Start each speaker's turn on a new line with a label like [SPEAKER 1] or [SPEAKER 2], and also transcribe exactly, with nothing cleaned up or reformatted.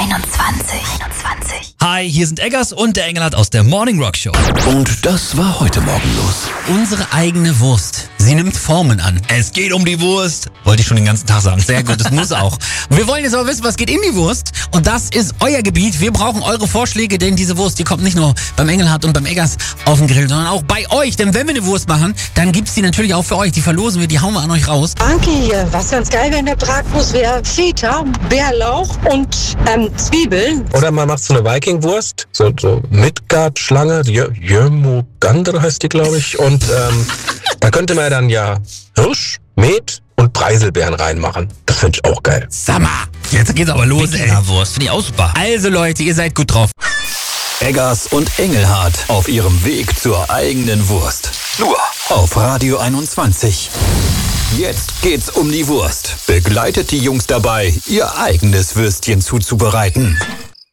[SPEAKER 1] einundzwanzig. einundzwanzig.
[SPEAKER 2] Hi, hier sind Eggers und der Engelhardt aus der Morning Rock Show.
[SPEAKER 3] Und das war heute Morgen los.
[SPEAKER 2] Unsere eigene Wurst. Sie nimmt Formen an. Es geht um die Wurst. Wollte ich schon den ganzen Tag sagen. Sehr gut, das muss auch. Und wir wollen jetzt aber wissen, was geht in die Wurst. Und das ist euer Gebiet. Wir brauchen eure Vorschläge, denn diese Wurst, die kommt nicht nur beim Engelhardt und beim Eggers auf den Grill, sondern auch bei euch. Denn wenn wir eine Wurst machen, dann gibt's die natürlich auch für euch. Die verlosen wir, die hauen wir an euch raus.
[SPEAKER 4] Danke hier. Was ganz geil wäre in der Bratwurst wäre Feta, Bärlauch und ähm, Zwiebeln.
[SPEAKER 5] Oder man macht so eine Viking-Wurst, so, so Midgard-Schlange, Jömugandr heißt die, glaube ich. Und ähm, da könnte man dann ja Hirsch, Met und Preiselbeeren reinmachen. Das finde ich auch geil.
[SPEAKER 2] Sag mal, jetzt geht's aber los, ey. Wurst, finde ich auch super. Also Leute, ihr seid gut drauf.
[SPEAKER 3] Eggers und Engelhardt auf ihrem Weg zur eigenen Wurst. Nur auf Radio einundzwanzig. Jetzt geht's um die Wurst. Begleitet die Jungs dabei, ihr eigenes Würstchen zuzubereiten.